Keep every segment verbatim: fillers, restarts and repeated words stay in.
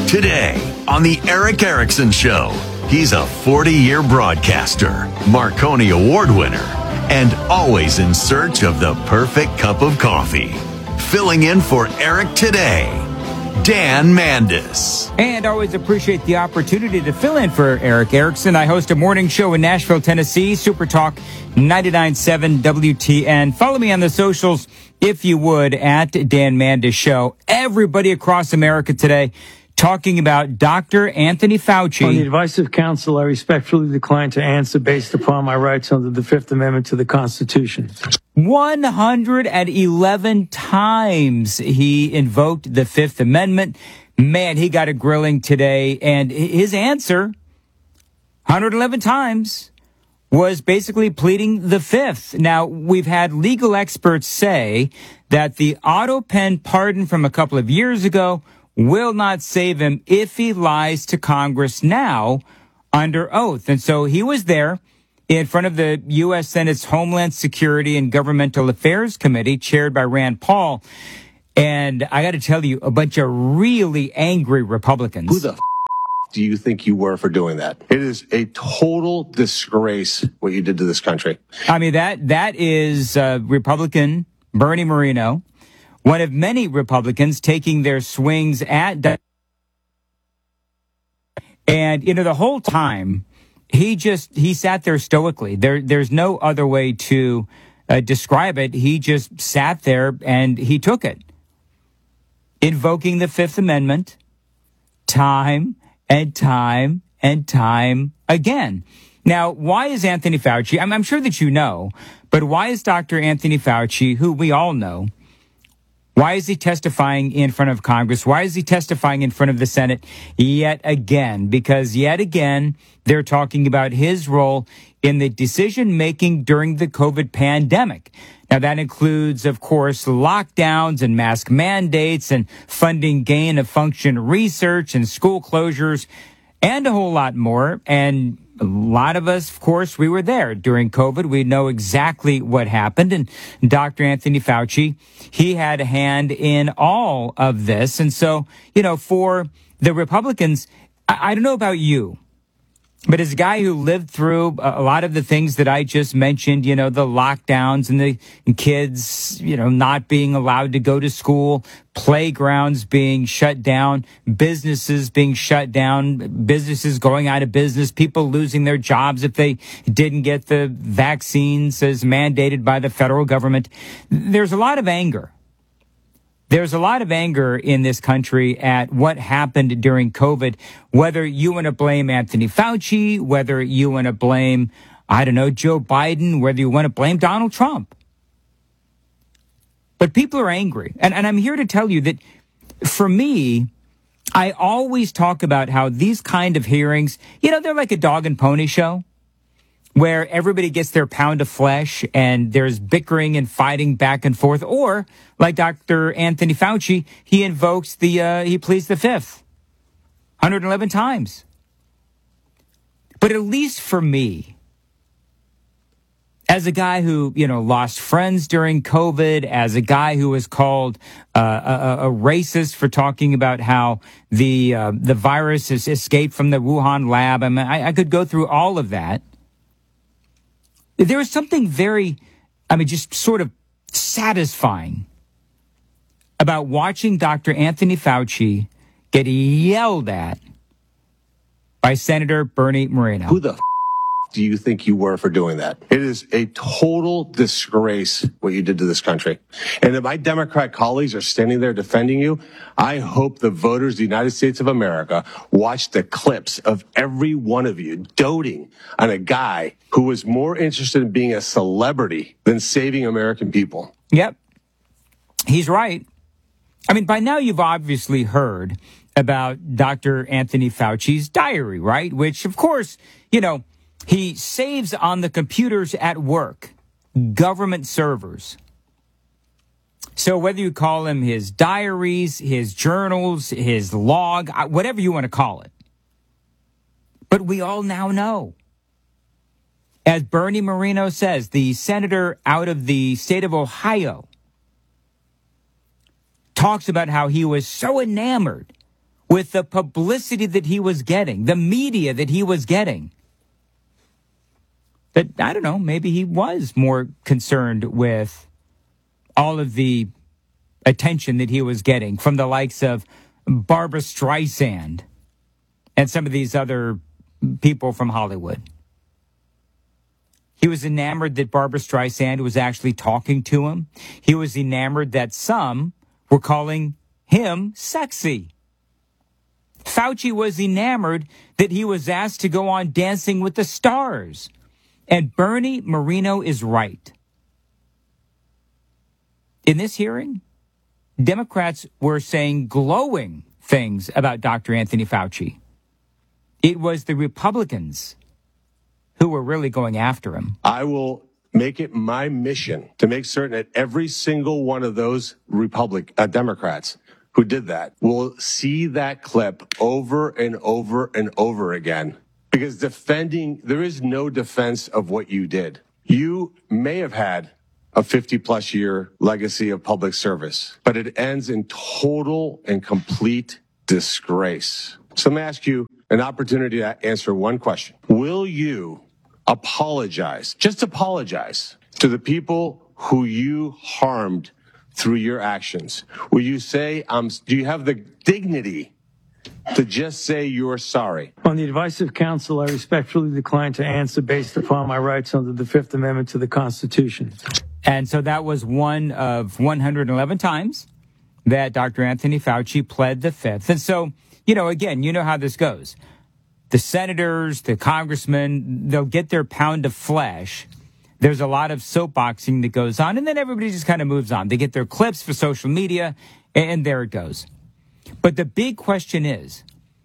Today on the Erick Erickson Show, he's a forty-year broadcaster, Marconi Award winner, and always in search of the perfect cup of coffee. Filling in for Eric today, Dan Mandis. And always appreciate the opportunity to fill in for Erick Erickson. I host a morning show in Nashville, Tennessee, Super Talk ninety-nine point seven W T N. Follow me on the socials, if you would, at Dan Mandis Show. Everybody across America today talking about Doctor Anthony Fauci. On the advice of counsel, I respectfully decline to answer based upon my rights under the Fifth Amendment to the Constitution. one hundred eleven times he invoked the Fifth Amendment. Man, he got a grilling today, and his answer, one hundred eleven times, was basically pleading the Fifth. Now, we've had legal experts say that the auto pen pardon from a couple of years ago will not save him if he lies to Congress now under oath. And so he was there in front of the U S Senate's Homeland Security and Governmental Affairs Committee, chaired by Rand Paul. And I got to tell you, a bunch of really angry Republicans. Who the f- do you think you were for doing that? It is a total disgrace what you did to this country. I mean, that that is uh, Republican Bernie Moreno, one of many Republicans taking their swings at. And, you know, the whole time, he just, he sat there stoically. There, there's no other way to uh, describe it. He just sat there and he took it, invoking the Fifth Amendment time and time and time again. Now, why is Anthony Fauci, I'm, I'm sure that you know, but why is Doctor Anthony Fauci, who we all know, why is he testifying in front of Congress? Why is he testifying in front of the Senate yet again? Because yet again, they're talking about his role in the decision-making during the COVID pandemic. Now, that includes, of course, lockdowns and mask mandates and funding gain-of-function research and school closures and a whole lot more. And a lot of us, of course, we were there during COVID. We know exactly what happened. And Doctor Anthony Fauci, he had a hand in all of this. And so, you know, for the Republicans, I, I don't know about you, but as a guy who lived through a lot of the things that I just mentioned, you know, the lockdowns and the kids, you know, not being allowed to go to school, playgrounds being shut down, businesses being shut down, businesses going out of business, people losing their jobs if they didn't get the vaccines as mandated by the federal government. There's a lot of anger. There's a lot of anger in this country at what happened during COVID, whether you want to blame Anthony Fauci, whether you want to blame, I don't know, Joe Biden, whether you want to blame Donald Trump. But people are angry. And, and I'm here to tell you that for me, I always talk about how these kind of hearings, you know, they're like a dog and pony show, where everybody gets their pound of flesh and there's bickering and fighting back and forth. Or, like Doctor Anthony Fauci, he invokes the, uh, he pleads the Fifth one hundred eleven times. But at least for me, as a guy who, you know, lost friends during COVID, as a guy who was called uh, a, a racist for talking about how the uh, the virus has escaped from the Wuhan lab, I mean, I, I could go through all of that. There was something very, I mean, just sort of satisfying about watching Doctor Anthony Fauci get yelled at by Senator Bernie Moreno. Who the f- do you think you were for doing that? It is a total disgrace what you did to this country. And if my Democrat colleagues are standing there defending you, I hope the voters of the United States of America watch the clips of every one of you doting on a guy who was more interested in being a celebrity than saving American people. Yep. He's right. I mean, by now you've obviously heard about Doctor Anthony Fauci's diary, right? Which, of course, you know, he saves on the computers at work, government servers. So whether you call him his diaries, his journals, his log, whatever you want to call it. But we all now know. As Bernie Moreno says, the senator out of the state of Ohio talks about how he was so enamored with the publicity that he was getting, the media that he was getting, that, I don't know, maybe he was more concerned with all of the attention that he was getting from the likes of Barbra Streisand and some of these other people from Hollywood. He was enamored that Barbra Streisand was actually talking to him. He was enamored that some were calling him sexy. Fauci was enamored that he was asked to go on Dancing with the Stars. And Bernie Moreno is right. In this hearing, Democrats were saying glowing things about Doctor Anthony Fauci. It was the Republicans who were really going after him. I will make it my mission to make certain that every single one of those Republic uh, Democrats who did that will see that clip over and over and over again. Because defending, there is no defense of what you did. You may have had a fifty plus year legacy of public service, but it ends in total and complete disgrace. So let me ask you an opportunity to answer one question. Will you apologize, just apologize to the people who you harmed through your actions? Will you say, um, do you have the dignity to just say you're sorry? On the advice of counsel, I respectfully decline to answer based upon my rights under the Fifth Amendment to the Constitution. And so that was one of one hundred eleven times that Doctor Anthony Fauci pled the fifth. And so, you know, again, you know how this goes. The senators, the congressmen, they'll get their pound of flesh. There's a lot of soapboxing that goes on, and then everybody just kind of moves on. They get their clips for social media, and there it goes. But the big question is,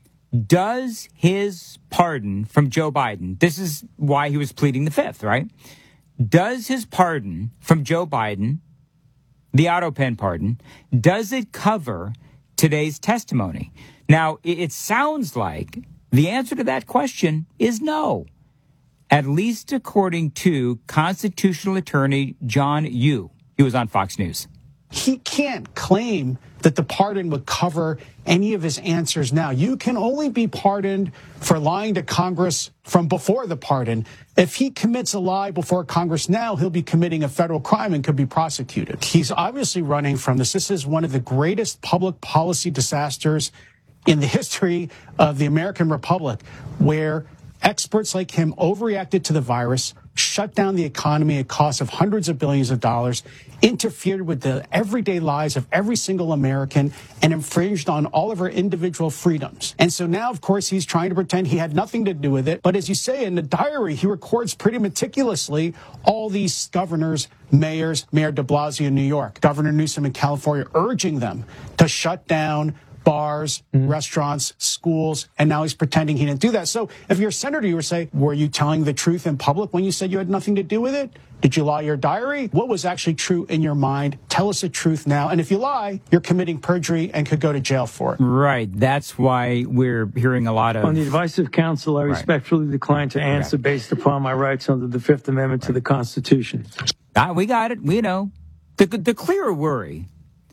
does his pardon from Joe Biden, this is why he was pleading the fifth, right? Does his pardon from Joe Biden, the AutoPen pardon, does it cover today's testimony? Now, it sounds like the answer to that question is no, at least according to constitutional attorney John Yoo. He was on Fox News. He can't claim that the pardon would cover any of his answers now. You can only be pardoned for lying to Congress from before the pardon. If he commits a lie before Congress now, he'll be committing a federal crime and could be prosecuted. He's obviously running from this. This is one of the greatest public policy disasters in the history of the American Republic, where experts like him overreacted to the virus, shut down the economy at cost of hundreds of billions of dollars, interfered with the everyday lives of every single American, and infringed on all of our individual freedoms. And so now, of course, he's trying to pretend he had nothing to do with it. But as you say, in the diary, he records pretty meticulously all these governors, mayors, Mayor de Blasio in New York, Governor Newsom in California, urging them to shut down bars, mm-hmm. restaurants, schools, and now he's pretending he didn't do that. So if you're a senator, you would say, were you telling the truth in public when you said you had nothing to do with it? Did you lie your diary? What was actually true in your mind? Tell us the truth now. And if you lie, you're committing perjury and could go to jail for it. Right. That's why we're hearing a lot of... On the advice of counsel, I respectfully right. decline to answer okay. based upon my rights under the Fifth Amendment right. to the Constitution. Ah, we got it. We know. The, the clearer worry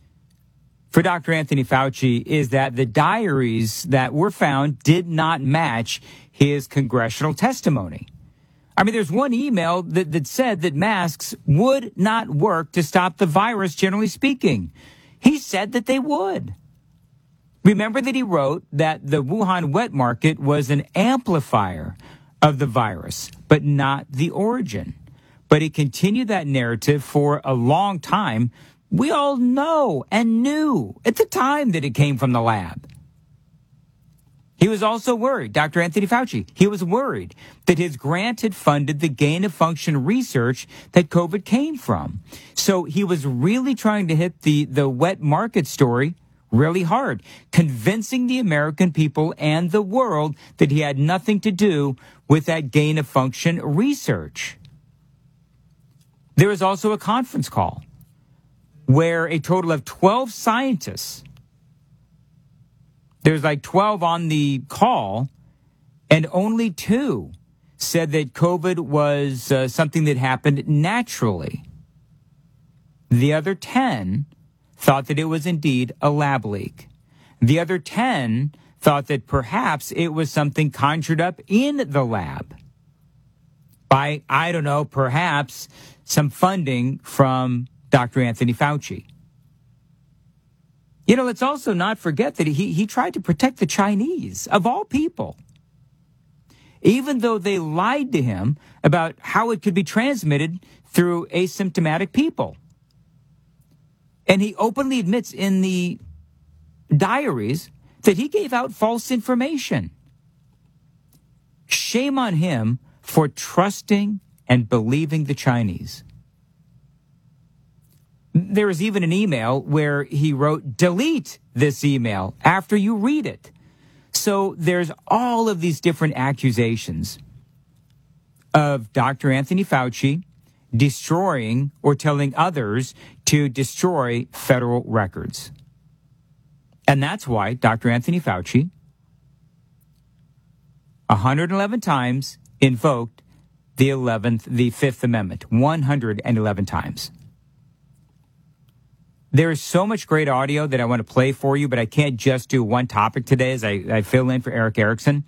for Doctor Anthony Fauci is that the diaries that were found did not match his congressional testimony. I mean, there's one email that, that said that masks would not work to stop the virus, generally speaking. He said that they would. Remember that he wrote that the Wuhan wet market was an amplifier of the virus, but not the origin. But he continued that narrative for a long time. We all know and knew at the time that it came from the lab. He was also worried, Doctor Anthony Fauci, he was worried that his grant had funded the gain-of-function research that COVID came from. So he was really trying to hit the, the wet market story really hard, convincing the American people and the world that he had nothing to do with that gain-of-function research. There was also a conference call where a total of twelve scientists, there's like twelve on the call, and only two said that COVID was uh, something that happened naturally. The other ten thought that it was indeed a lab leak. The other ten thought that perhaps it was something conjured up in the lab by, I don't know, perhaps some funding from Doctor Anthony Fauci. You know, let's also not forget that he, he tried to protect the Chinese, of all people, even though they lied to him about how it could be transmitted through asymptomatic people. And he openly admits in the diaries that he gave out false information. Shame on him for trusting and believing the Chinese. There is even an email where he wrote, delete this email after you read it. So there's all of these different accusations of Doctor Anthony Fauci destroying or telling others to destroy federal records. And that's why Doctor Anthony Fauci one hundred eleven times invoked the eleventh, the Fifth Amendment, one hundred eleven times. There is so much great audio that I want to play for you, but I can't just do one topic today as I, I fill in for Erick Erickson.